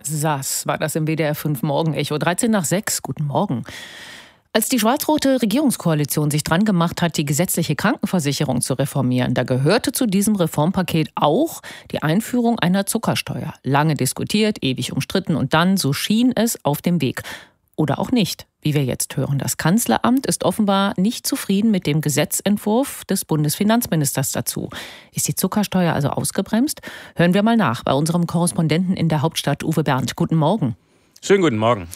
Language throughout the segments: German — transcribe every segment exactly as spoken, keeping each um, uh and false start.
Sass war das im W D R fünf Morgenecho. dreizehn nach sechs. Guten Morgen. Als die schwarz-rote Regierungskoalition sich dran gemacht hat, die gesetzliche Krankenversicherung zu reformieren, da gehörte zu diesem Reformpaket auch die Einführung einer Zuckersteuer. Lange diskutiert, ewig umstritten und dann, so schien es, auf dem Weg. Oder auch nicht, wie wir jetzt hören. Das Kanzleramt ist offenbar nicht zufrieden mit dem Gesetzentwurf des Bundesfinanzministers dazu. Ist die Zuckersteuer also ausgebremst? Hören wir mal nach bei unserem Korrespondenten in der Hauptstadt, Uwe Bernd. Guten Morgen. Schönen guten Morgen.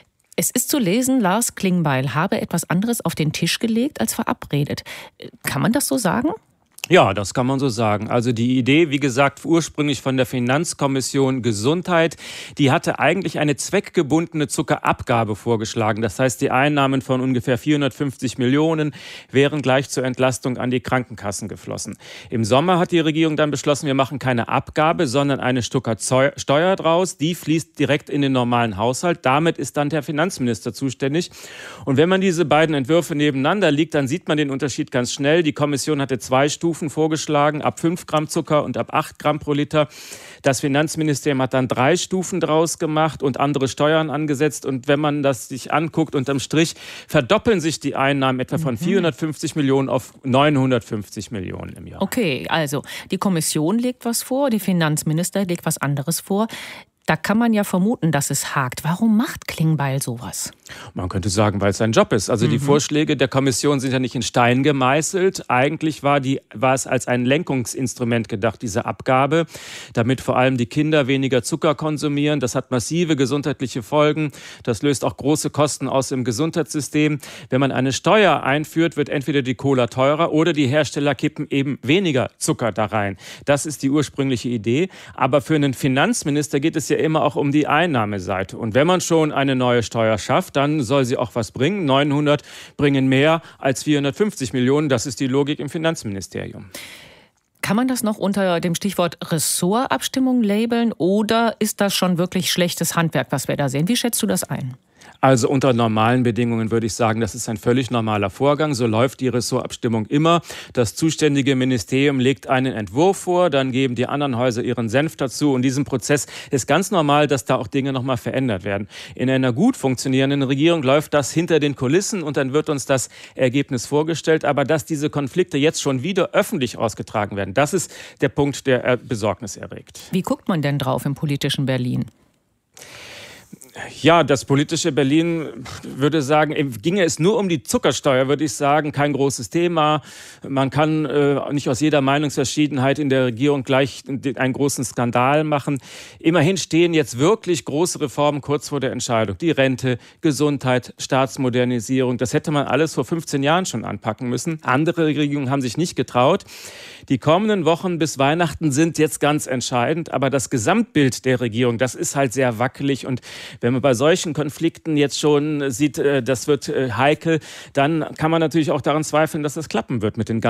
Es ist zu lesen, Lars Klingbeil habe etwas anderes auf den Tisch gelegt als verabredet. Kann man das so sagen? Ja, das kann man so sagen. Also die Idee, wie gesagt, ursprünglich von der Finanzkommission Gesundheit, die hatte eigentlich eine zweckgebundene Zuckerabgabe vorgeschlagen. Das heißt, die Einnahmen von ungefähr vierhundertfünfzig Millionen wären gleich zur Entlastung an die Krankenkassen geflossen. Im Sommer hat die Regierung dann beschlossen, wir machen keine Abgabe, sondern eine Steuer draus. Die fließt direkt in den normalen Haushalt. Damit ist dann der Finanzminister zuständig. Und wenn man diese beiden Entwürfe nebeneinander liegt, dann sieht man den Unterschied ganz schnell. Die Kommission hatte zwei Stufen vorgeschlagen, ab fünf Gramm Zucker und ab acht Gramm pro Liter. Das Finanzministerium hat dann drei Stufen draus gemacht und andere Steuern angesetzt. Und wenn man das sich anguckt, unterm Strich verdoppeln sich die Einnahmen etwa von vierhundertfünfzig Millionen auf neunhundertfünfzig Millionen im Jahr. Okay, also die Kommission legt was vor, der Finanzminister legt was anderes vor. Da kann man ja vermuten, dass es hakt. Warum macht Klingbeil sowas? Man könnte sagen, weil es sein Job ist. Also mhm. die Vorschläge der Kommission sind ja nicht in Stein gemeißelt. Eigentlich war, die, war es als ein Lenkungsinstrument gedacht, diese Abgabe, damit vor allem die Kinder weniger Zucker konsumieren. Das hat massive gesundheitliche Folgen. Das löst auch große Kosten aus im Gesundheitssystem. Wenn man eine Steuer einführt, wird entweder die Cola teurer oder die Hersteller kippen eben weniger Zucker da rein. Das ist die ursprüngliche Idee. Aber für einen Finanzminister geht es ja immer auch um die Einnahmeseite. Und wenn man schon eine neue Steuer schafft, dann soll sie auch was bringen. neunhundert bringen mehr als vierhundertfünfzig Millionen. Das ist die Logik im Finanzministerium. Kann man das noch unter dem Stichwort Ressortabstimmung labeln oder ist das schon wirklich schlechtes Handwerk, was wir da sehen? Wie schätzt du das ein? Also unter normalen Bedingungen würde ich sagen, das ist ein völlig normaler Vorgang. So läuft die Ressortabstimmung immer. Das zuständige Ministerium legt einen Entwurf vor, dann geben die anderen Häuser ihren Senf dazu. Und in diesem Prozess ist ganz normal, dass da auch Dinge nochmal verändert werden. In einer gut funktionierenden Regierung läuft das hinter den Kulissen und dann wird uns das Ergebnis vorgestellt. Aber dass diese Konflikte jetzt schon wieder öffentlich ausgetragen werden, das ist der Punkt, der Besorgnis erregt. Wie guckt man denn drauf im politischen Berlin? Ja, das politische Berlin würde sagen, ginge es nur um die Zuckersteuer, würde ich sagen, kein großes Thema. Man kann äh, nicht aus jeder Meinungsverschiedenheit in der Regierung gleich einen großen Skandal machen. Immerhin stehen jetzt wirklich große Reformen kurz vor der Entscheidung. Die Rente, Gesundheit, Staatsmodernisierung, das hätte man alles vor fünfzehn Jahren schon anpacken müssen. Andere Regierungen haben sich nicht getraut. Die kommenden Wochen bis Weihnachten sind jetzt ganz entscheidend, aber das Gesamtbild der Regierung, das ist halt sehr wackelig und wenn man bei solchen Konflikten jetzt schon sieht, das wird heikel, dann kann man natürlich auch daran zweifeln, dass das klappen wird mit den ganzen